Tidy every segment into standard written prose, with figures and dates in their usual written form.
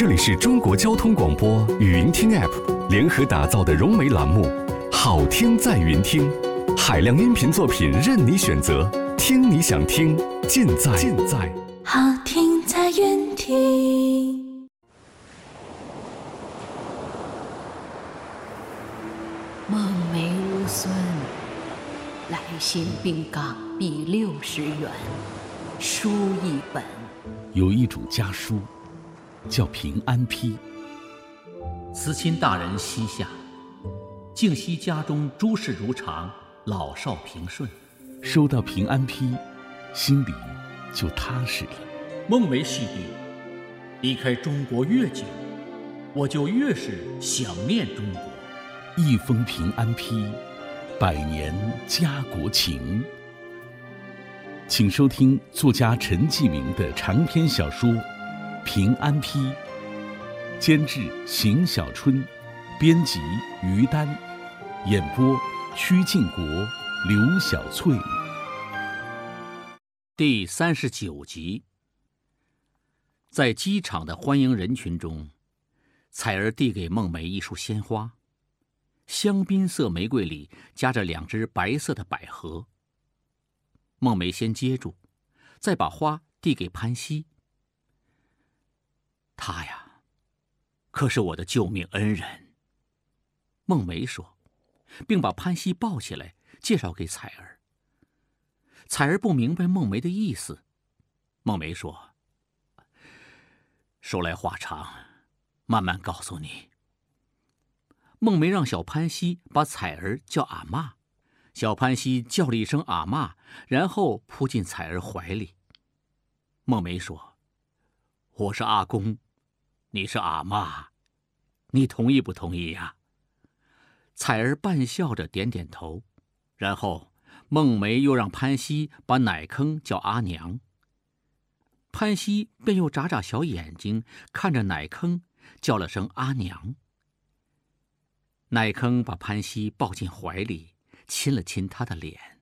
这里是中国交通广播语音听 App 联合打造的融媒栏目，好听在云听，海量音频作品任你选择，听你想听，尽在好听在云听。 孟梅如孙，来信并港币60元，书一本。 有一种家书，叫平安批。 慈亲大人膝下，敬希家中诸事如常，老少平顺。 收到平安批，心里就踏实了。 孟梅细弟，离开中国越久，我就越是想念中国。 一封平安批，100年家国情。请收听作家陈继明的长篇小说《平安批》，监制邢小春，编辑于丹，演播曲靖国、刘小翠。 第39集。在机场的欢迎人群中，彩儿递给孟梅一束鲜花，香槟色玫瑰里夹着2只白色的百合。孟梅先接住，再把花递给潘西。他呀，可是我的救命恩人。孟梅说，并把潘西抱起来介绍给彩儿。彩儿不明白孟梅的意思。孟梅说，说来话长，慢慢告诉你。孟梅让小潘西把彩儿叫阿嬷，小潘西叫了一声阿嬷，然后扑进彩儿怀里。孟梅说，我是阿公，你是阿嬷，你同意不同意呀？彩儿半笑着点点头，然后孟梅又让潘西把奶坑叫阿娘。潘西便又眨眨小眼睛看着奶坑，叫了声阿娘。奶坑把潘西抱进怀里，亲了亲他的脸。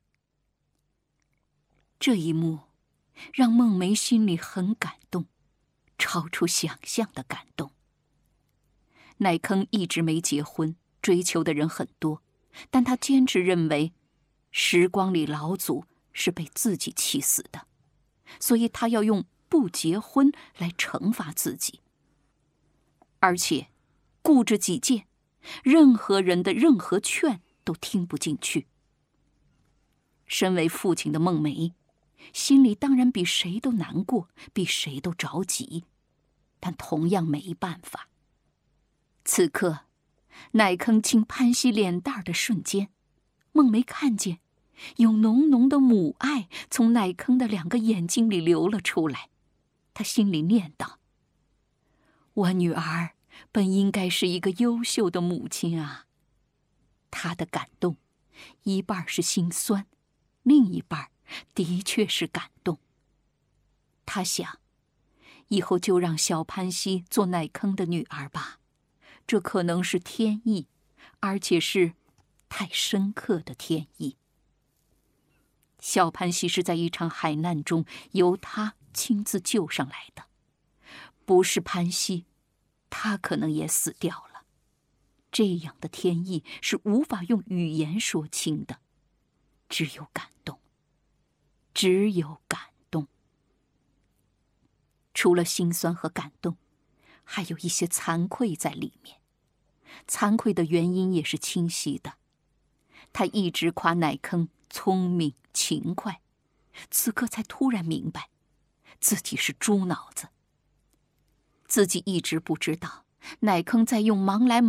这一幕让孟梅心里很感动，超出想象的感动。奶坑一直没结婚，追求的人很多，但他坚持认为时光里老祖是被自己气死的，所以他要用不结婚来惩罚自己，而且固执己见，任何人的任何劝都听不进去。身为父亲的孟梅心里当然比谁都难过，比谁都着急，但同样没办法。此刻奶坑亲潘西脸蛋的瞬间，孟梅看见有浓浓的母爱从奶坑的2个眼睛里流了出来。她心里念叨，我女儿本应该是一个优秀的母亲啊。她的感动一半是心酸，另一半的确是感动。她想，以后就让小潘西做奶坑的女儿吧，这可能是天意，而且是太深刻的天意。小潘西是在一场海难中由他亲自救上来的，不是潘西，他可能也死掉了。这样的天意是无法用语言说清的，只有感动，只有感动。除了心酸和感动，还有一些惭愧在里面。惭愧的原因也是清晰的，他一直夸奶坑聪明勤快，此刻才突然明白自己是猪脑子。自己一直不知道奶坑在用忙来